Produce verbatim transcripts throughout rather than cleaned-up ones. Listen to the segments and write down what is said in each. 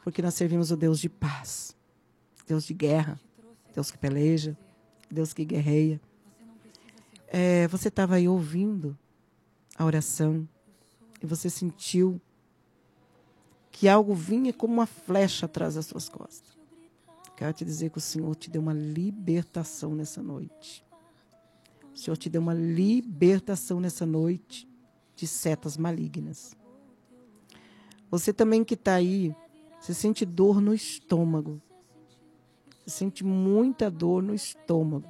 porque nós servimos o Deus de paz, Deus de guerra, Deus que peleja, Deus que guerreia. É, você estava aí ouvindo a oração e você sentiu que algo vinha como uma flecha atrás das suas costas. Quero te dizer que o Senhor te deu uma libertação nessa noite. O Senhor te deu uma libertação nessa noite de setas malignas. Você também que está aí, você sente dor no estômago. Você sente muita dor no estômago.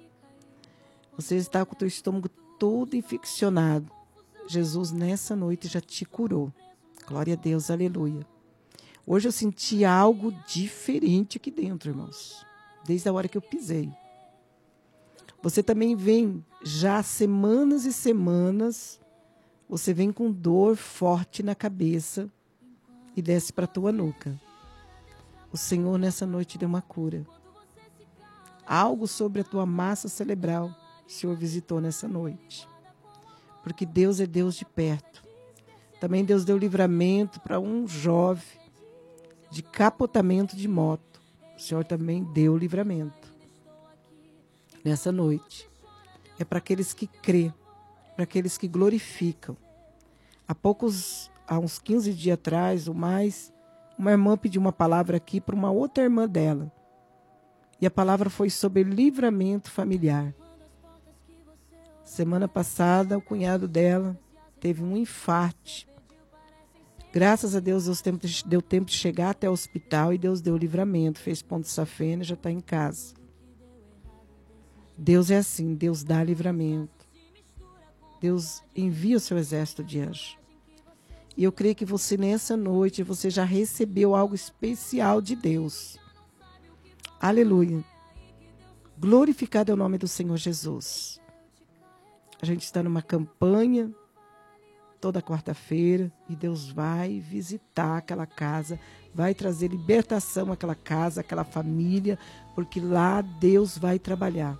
Você está com o teu estômago todo infeccionado. Jesus, nessa noite, já te curou. Glória a Deus, aleluia. Hoje eu senti algo diferente aqui dentro, irmãos. Desde a hora que eu pisei. Você também vem já semanas e semanas, você vem com dor forte na cabeça e desce para a tua nuca. O Senhor nessa noite deu uma cura. Algo sobre a tua massa cerebral o Senhor visitou nessa noite. Porque Deus é Deus de perto. Também Deus deu livramento para um jovem de capotamento de moto. O Senhor também deu livramento. Nessa noite. É para aqueles que crê, para aqueles que glorificam. Há poucos, há uns quinze dias atrás, ou mais, uma irmã pediu uma palavra aqui para uma outra irmã dela. E a palavra foi sobre livramento familiar. Semana passada, o cunhado dela teve um infarte. Graças a Deus, Deus tempo de, deu tempo de chegar até o hospital e Deus deu livramento. Fez ponto de safena e já está em casa. Deus é assim, Deus dá livramento. Deus envia o seu exército de anjos. E eu creio que você, nessa noite, você já recebeu algo especial de Deus. Aleluia. Glorificado é o nome do Senhor Jesus. A gente está numa campanha toda quarta-feira e Deus vai visitar aquela casa, vai trazer libertação àquela casa, àquela família, porque lá Deus vai trabalhar.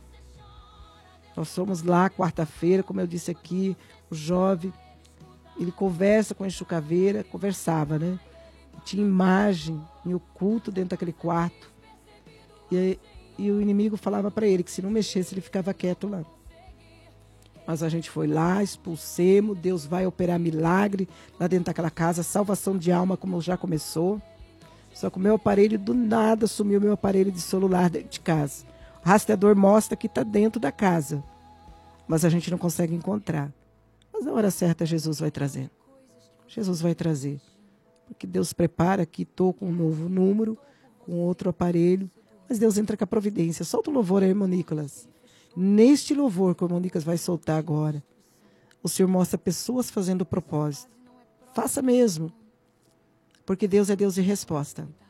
Nós somos lá quarta-feira, como eu disse aqui, o jovem, ele conversa com a Exu Caveira, conversava, né? Tinha imagem em oculto dentro daquele quarto. E, e o inimigo falava para ele que se não mexesse, ele ficava quieto lá. Mas a gente foi lá, expulsemos, Deus vai operar milagre lá dentro daquela casa, salvação de alma como já começou. Só que o meu aparelho, do nada, sumiu o meu aparelho de celular dentro de casa. O rastreador mostra que está dentro da casa, mas a gente não consegue encontrar. Mas na hora certa Jesus vai trazer. Jesus vai trazer. Porque Deus prepara que estou com um novo número, com outro aparelho, mas Deus entra com a providência. Solta o louvor aí, irmão Nicolas. Neste louvor que o irmão Nicolas vai soltar agora, o Senhor mostra pessoas fazendo o propósito. Faça mesmo, porque Deus é Deus de resposta.